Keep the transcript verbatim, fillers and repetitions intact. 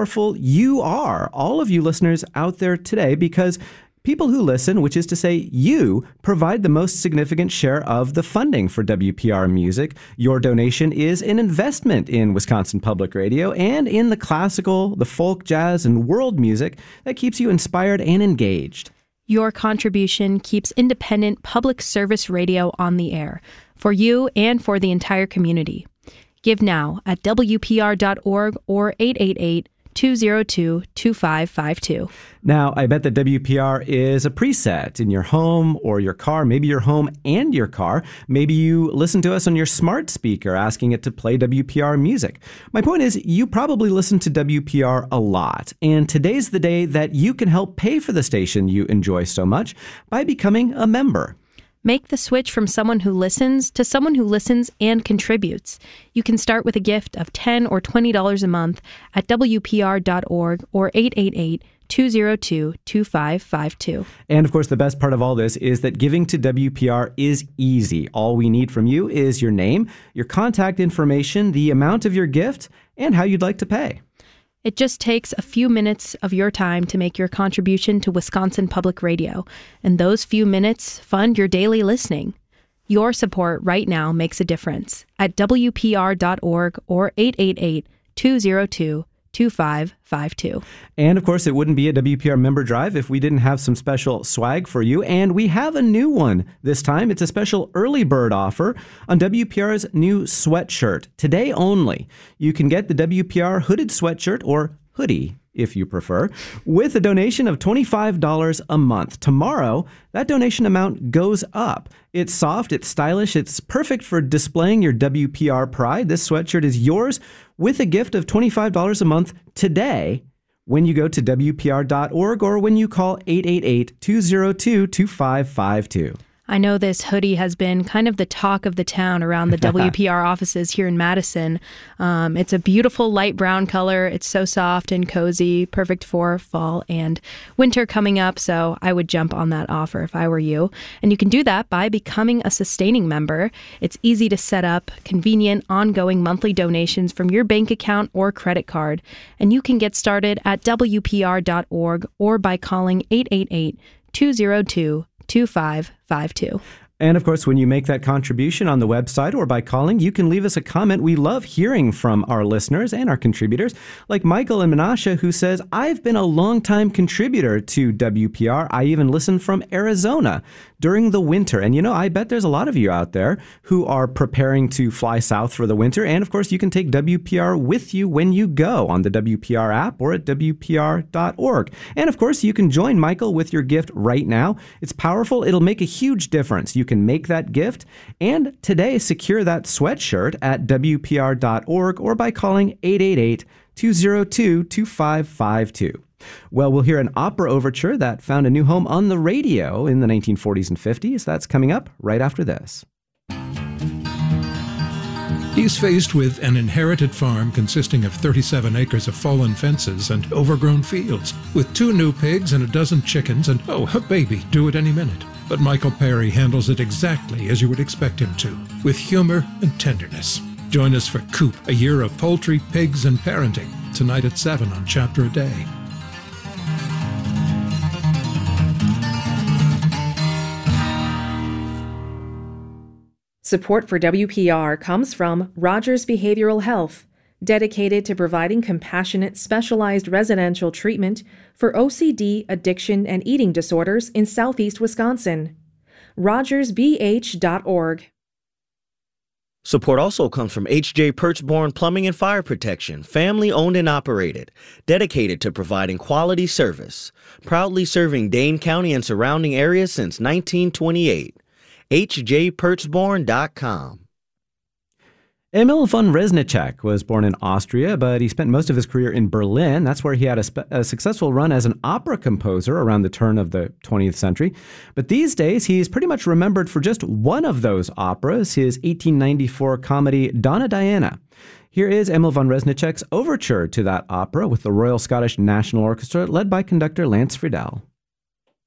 powerful you are, all of you listeners out there today, because people who listen, which is to say you, provide the most significant share of the funding for W P R Music. Your donation is an investment in Wisconsin Public Radio and in the classical, the folk, jazz, and world music that keeps you inspired and engaged. Your contribution keeps independent public service radio on the air for you and for the entire community. Give now at W P R dot org or eight eight eight, two oh two, two five five two. Now, I bet that W P R is a preset in your home or your car, maybe your home and your car. Maybe you listen to us on your smart speaker asking it to play W P R music. My point is, you probably listen to W P R a lot, and today's the day that you can help pay for the station you enjoy so much by becoming a member. Make the switch from someone who listens to someone who listens and contributes. You can start with a gift of ten dollars or twenty dollars a month at W P R dot org or eight eight eight, two oh two, two five five two. And of course, the best part of all this is that giving to W P R is easy. All we need from you is your name, your contact information, the amount of your gift, and how you'd like to pay. It just takes a few minutes of your time to make your contribution to Wisconsin Public Radio, and those few minutes fund your daily listening. Your support right now makes a difference at W P R dot org or eight eight eight, two oh two, two five five two. And of course, it wouldn't be a W P R member drive if we didn't have some special swag for you. And we have a new one this time. It's a special early bird offer on W P R's new sweatshirt. Today only, you can get the W P R hooded sweatshirt, or hoodie if you prefer, with a donation of twenty-five dollars a month. Tomorrow, that donation amount goes up. It's soft, it's stylish, it's perfect for displaying your W P R pride. This sweatshirt is yours with a gift of twenty-five dollars a month today when you go to W P R dot org or when you call eight eight eight, two oh two, two five five two. I know this hoodie has been kind of the talk of the town around the W P R offices here in Madison. Um, it's a beautiful light brown color. It's so soft and cozy, perfect for fall and winter coming up. So I would jump on that offer if I were you. And you can do that by becoming a sustaining member. It's easy to set up, convenient, ongoing monthly donations from your bank account or credit card. And you can get started at W P R dot org or by calling eight eight eight, two oh two, two five five two. And of course, when you make that contribution on the website or by calling, you can leave us a comment. We love hearing from our listeners and our contributors, like Michael in Menasha, who says, I've been a longtime contributor to W P R. I even listen from Arizona during the winter. And you know, I bet there's a lot of you out there who are preparing to fly south for the winter. And of course, you can take W P R with you when you go on the W P R app or at W P R dot org. And of course, you can join Michael with your gift right now. It's powerful. It'll make a huge difference. You can make that gift and today secure that sweatshirt at W P R dot org or by calling eight eight eight, two oh two, two five five two. Well, we'll hear an opera overture that found a new home on the radio in the nineteen forties and fifties. That's coming up right after this. He's faced with an inherited farm consisting of thirty-seven acres of fallen fences and overgrown fields, with two new pigs and a dozen chickens and, oh, a baby due at any minute. But Michael Perry handles it exactly as you would expect him to, with humor and tenderness. Join us for Coop, a year of poultry, pigs, and parenting, tonight at seven on Chapter a Day. Support for W P R comes from Rogers Behavioral Health, dedicated to providing compassionate, specialized residential treatment for O C D, addiction, and eating disorders in southeast Wisconsin. rogers b h dot org. Support also comes from H J Perchborn Plumbing and Fire Protection, family owned and operated, dedicated to providing quality service, proudly serving Dane County and surrounding areas since nineteen twenty-eight. H J Perchborn dot com. Emil von Reznicek was born in Austria, but he spent most of his career in Berlin. That's where he had a, spe- a successful run as an opera composer around the turn of the twentieth century. But these days, he's pretty much remembered for just one of those operas, his eighteen ninety-four comedy Donna Diana. Here is Emil von Reznicek's overture to that opera with the Royal Scottish National Orchestra, led by conductor Lance Friedel.